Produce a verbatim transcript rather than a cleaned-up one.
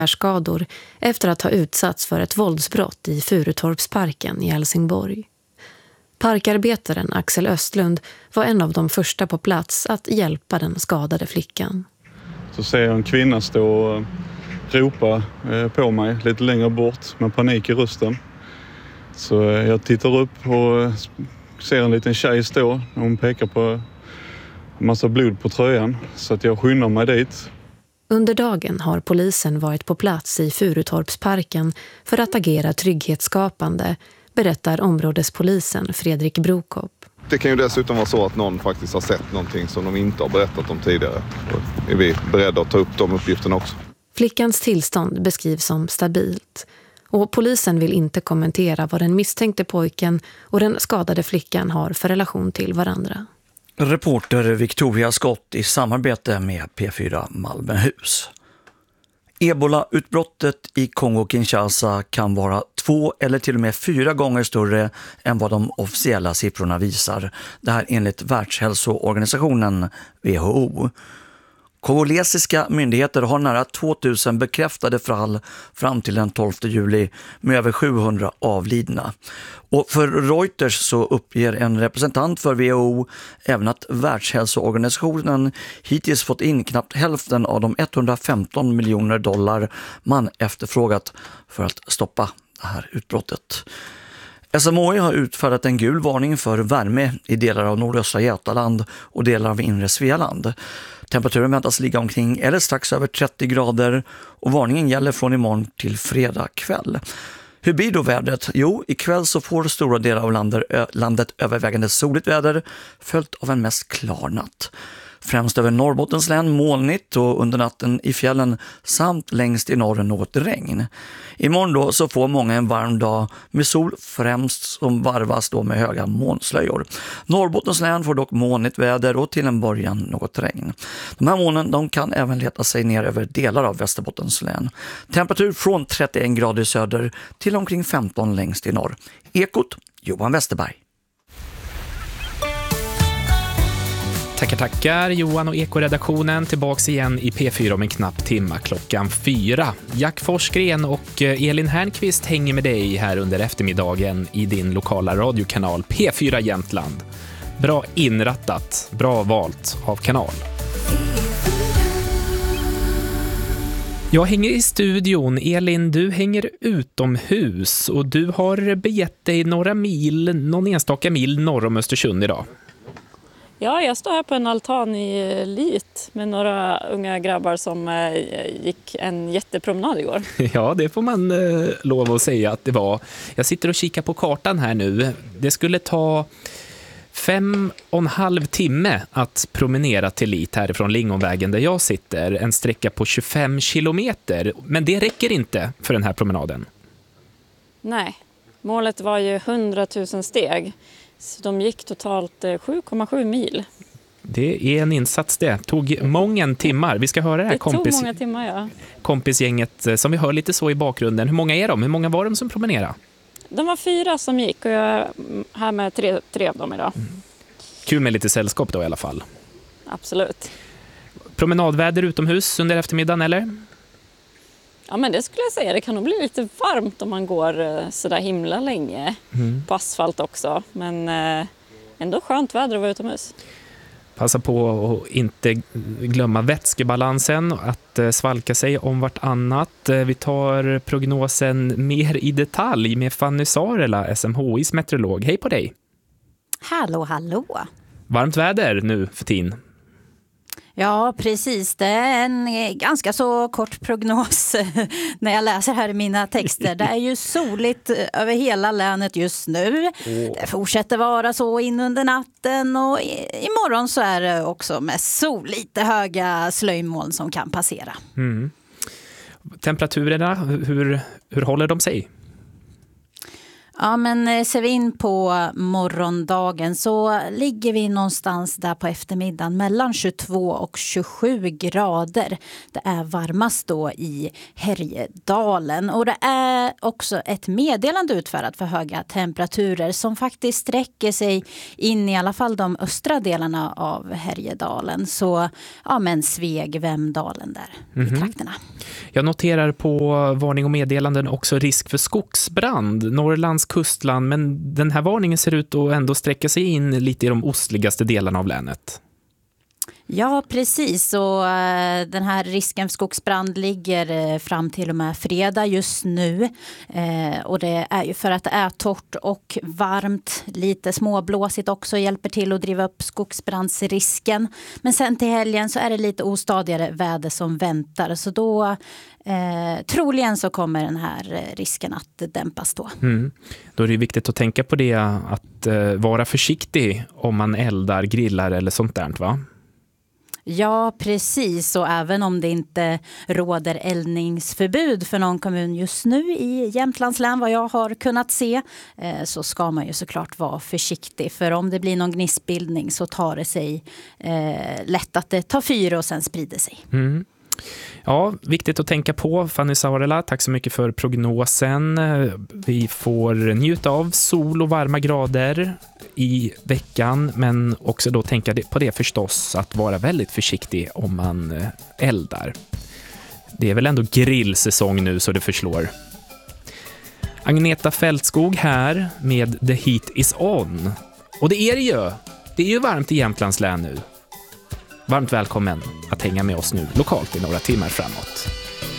skador efter att ha utsatts för ett våldsbrott i Furutorpsparken i Helsingborg. Parkarbetaren Axel Östlund var en av de första på plats att hjälpa den skadade flickan. Så ser jag en kvinna stå och ropa på mig lite längre bort med panik i rösten. Så jag tittar upp och ser en liten tjej stå. Hon pekar på en massa blod på tröjan så att jag skyndar mig dit. Under dagen har polisen varit på plats i Furutorpsparken för att agera trygghetsskapande, berättar områdespolisen Fredrik Brokop. Det kan ju dessutom vara så att någon faktiskt har sett någonting som de inte har berättat om tidigare. Och är vi beredda att ta upp de uppgifterna också. Flickans tillstånd beskrivs som stabilt. Och polisen vill inte kommentera vad den misstänkte pojken och den skadade flickan har för relation till varandra. Reporter Victoria Skott i samarbete med P fyra Malmöhus. Ebola-utbrottet i Kongo-Kinshasa kan vara två eller till och med fyra gånger större än vad de officiella siffrorna visar. Det här enligt Världshälsoorganisationen W H O. Kongolesiska myndigheter har nära tvåtusen bekräftade fall fram till den tolfte juli med över sjuhundra avlidna. Och för Reuters så uppger en representant för W H O även att Världshälsoorganisationen hittills fått in knappt hälften av de etthundrafemton miljoner dollar man efterfrågat för att stoppa det här utbrottet. S M H I har utfärdat en gul varning för värme i delar av nordöstra Götaland och delar av inre Svealand. Temperaturen väntas ligga omkring eller strax över trettio grader och varningen gäller från imorgon till fredag kväll. Hur blir då vädret? Jo, ikväll så får stora delar av landet, landet övervägande soligt väder följt av en mest klar natt. Främst över Norrbottens län molnigt och under natten i fjällen samt längst i norr något regn. Imorgon då så får många en varm dag med sol främst som varvas då med höga molnslöjor. Norrbottens län får dock molnigt väder och till en början något regn. De här molnen de kan även leta sig ner över delar av Västerbottens län. Temperatur från trettioen grader i söder till omkring femton längst i norr. Ekot, Johan Westerberg. Tackar, tackar. Johan och Ekoredaktionen tillbaks igen i P fyra om en knapp timma klockan fyra. Jack Forsgren och Elin Hernqvist hänger med dig här under eftermiddagen i din lokala radiokanal P fyra Jämtland. Bra inrattat, bra valt av kanal. Jag hänger i studion. Elin, du hänger utomhus och du har begett dig några mil, någon enstaka mil norr om Östersund idag. Ja, jag står här på en altan i Lit med några unga grabbar som gick en jättepromenad igår. Ja, det får man eh, lov att säga att det var. Jag sitter och kikar på kartan här nu. Det skulle ta fem och en halv timme att promenera till Lit härifrån Lingonvägen där jag sitter. En sträcka på tjugofem kilometer. Men det räcker inte för den här promenaden. Nej, målet var ju hundratusen steg. Så de gick totalt sju komma sju mil. Det är en insats det. Tog många timmar. Vi ska höra det här det kompis, tog många timmar, ja. kompisgänget som vi hör lite så i bakgrunden. Hur många är de? Hur många var de som promenerade? De var fyra som gick och jag är här med tre, tre av dem idag. Mm. Kul med lite sällskap då i alla fall. Absolut. Promenadväder utomhus under eftermiddagen eller? Ja, men det skulle jag säga. Det kan nog bli lite varmt om man går så där himla länge mm. på asfalt också. Men eh, ändå skönt väder att vara utomhus. Passa på att inte glömma vätskebalansen, att eh, svalka sig om vartannat. Eh, vi tar prognosen mer i detalj med Fanny Sarela, S M H I:s meteorolog. Hej på dig! Hallå, hallå! Varmt väder nu för tiden. Ja, precis. Det är en ganska så kort prognos när jag läser här i mina texter. Det är ju soligt över hela länet just nu. Oh. Det fortsätter vara så in under natten och imorgon så är det också med sol, lite höga slöjmoln som kan passera. Mm. Temperaturerna, hur, hur håller de sig? Ja, men ser vi in på morgondagen så ligger vi någonstans där på eftermiddagen mellan tjugotvå och tjugosju grader. Det är varmast då i Härjedalen och det är också ett meddelande utfärdat för höga temperaturer som faktiskt sträcker sig in i alla fall de östra delarna av Härjedalen. Så ja, men Sveg, Vemdalen där mm-hmm. i trakterna. Jag noterar på varning och meddelanden också risk för skogsbrand. Norrlands kustland, men den här varningen ser ut att ändå sträcka sig in lite i de ostligaste delarna av länet. Ja, precis. Och äh, den här risken för skogsbrand ligger äh, fram till och med fredag just nu. Eh, och det är ju för att det är torrt och varmt. Lite småblåsigt också hjälper till att driva upp skogsbrandsrisken. Men sen till helgen så är det lite ostadigare väder som väntar. Så då eh, troligen så kommer den här risken att dämpas då. Mm. Då är det viktigt att tänka på det, att eh, vara försiktig om man eldar, grillar eller sånt där, va? Ja, precis. Och även om det inte råder eldningsförbud för någon kommun just nu i Jämtlands län, vad jag har kunnat se, eh, så ska man ju såklart vara försiktig. För om det blir någon gnistbildning så tar det sig eh, lätt att det tar fyra och sen sprider sig. Mm. Ja, viktigt att tänka på. Fanny Saurela, tack så mycket för prognosen. Vi får njuta av sol och varma grader i veckan, men också då tänka på det förstås, att vara väldigt försiktig om man eldar. Det är väl ändå grillsäsong nu så det förslår. Agneta Fältskog här med The Heat is on. Och det är det ju. Det är ju varmt i Jämtlands län nu. Varmt välkommen att hänga med oss nu lokalt i några timmar framåt.